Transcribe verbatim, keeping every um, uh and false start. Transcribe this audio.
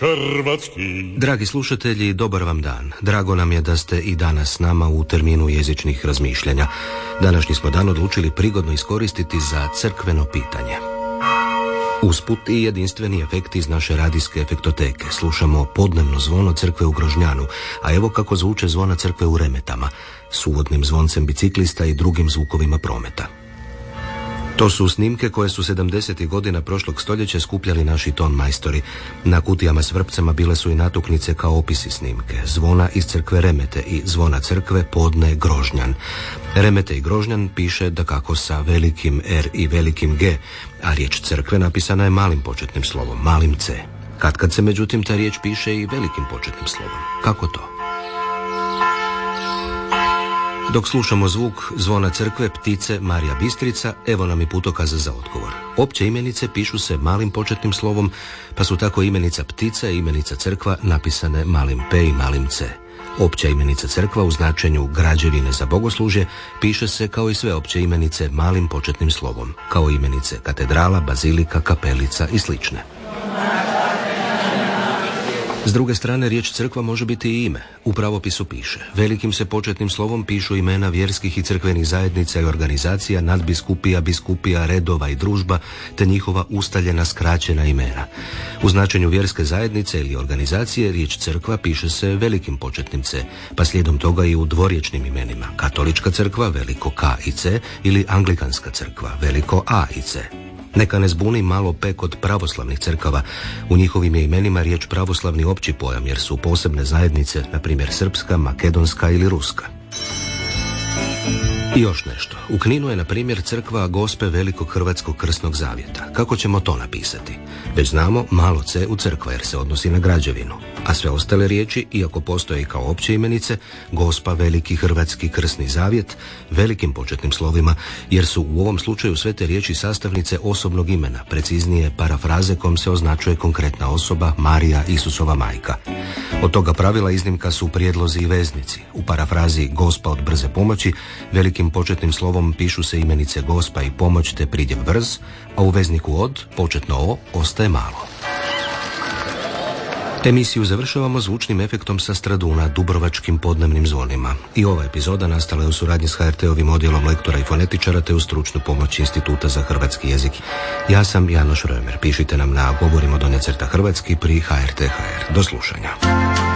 hrvatski. Dragi slušatelji, dobar vam dan. Drago nam je da ste i danas s nama u terminu jezičnih razmišljanja. Današnji smo dan odlučili prigodno iskoristiti za crkveno pitanje. Usput i jedinstveni efekti iz naše radijske efektoteke. Slušamo podnevno zvono crkve u Grožnjanu, a evo kako zvuče zvona crkve u Remetama, s uvodnim zvoncem biciklista i drugim zvukovima prometa. To su snimke koje su sedamdesetih godina prošlog stoljeća skupljali naši ton majstori. Na kutijama s vrpcama bile su i natuknice kao opisi snimke. Zvona iz crkve Remete i zvona crkve podne Grožnjan. Remete i Grožnjan piše dakako sa velikim R i velikim G, a riječ crkve napisana je malim početnim slovom, malim C. Katkad se međutim ta riječ piše i velikim početnim slovom. Kako to? Dok slušamo zvuk zvona crkve ptice Marija Bistrica, evo nam i putokaza za odgovor. Opće imenice pišu se malim početnim slovom, pa su tako imenica ptica i imenica crkva napisane malim P i malim C. Opća imenica crkva u značenju građevine za bogoslužje piše se kao i sve opće imenice malim početnim slovom, kao imenice katedrala, bazilika, kapelica i slične. S druge strane, riječ crkva može biti i ime. U pravopisu piše: velikim se početnim slovom pišu imena vjerskih i crkvenih zajednica i organizacija, nadbiskupija, biskupija, redova i družba, te njihova ustaljena skraćena imena. U značenju vjerske zajednice ili organizacije riječ crkva piše se velikim početnim C, pa slijedom toga i u dvorječnim imenima: katolička crkva, veliko K i C, ili anglikanska crkva, veliko A i C. Neka ne zbuni malo P kod pravoslavnih crkava. U njihovim je imenima riječ pravoslavni opći pojam, jer su posebne zajednice, na primjer srpska, makedonska ili ruska. I još nešto. U Kninu je, na primjer, crkva Gospe Velikog Hrvatskog Krsnog Zavjeta. Kako ćemo to napisati? Već znamo malo C u crkva, jer se odnosi na građevinu. A sve ostale riječi, iako postoje i kao opće imenice, Gospa Veliki Hrvatski Krsni Zavjet, velikim početnim slovima, jer su u ovom slučaju sve te riječi sastavnice osobnog imena, preciznije parafraze kom se označuje konkretna osoba, Marija, Isusova majka. Od toga pravila iznimka su prijedlozi i veznici. U parafrazi Gospa od brze pomoći, velikim početnim slovom pišu se imenice Gospa i pomoć te pridjev brz, a u vezniku od, početno O, ostaje malo. Emisiju završavamo zvučnim efektom sa Straduna, dubrovačkim podnevnim zvonima. I ova epizoda nastala je u suradnji s ha er te-ovim odjelom lektora i fonetičara te uz stručnu pomoć Instituta za hrvatski jezik. Ja sam Janoš Römer. Pišite nam na govorimo donje crta hrvatski pri ha er te tačka ha er. Do slušanja.